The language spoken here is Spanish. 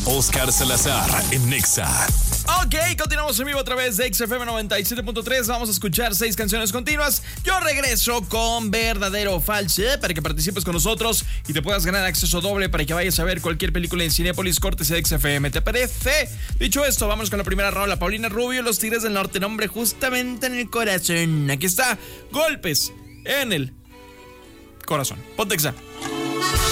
Oscar Salazar en Nexa. Ok, continuamos en vivo a través de XFM 97.3. Vamos a escuchar 6 canciones continuas. Yo regreso con verdadero o falso para que participes con nosotros y te puedas ganar acceso doble para que vayas a ver cualquier película en Cinépolis cortesía de XFM. ¿Te parece? Dicho esto, vamos con la primera rola. Paulina Rubio, Los Tigres del Norte, nombre justamente en el corazón. Aquí está, Golpes en el corazón. Ponte Exa.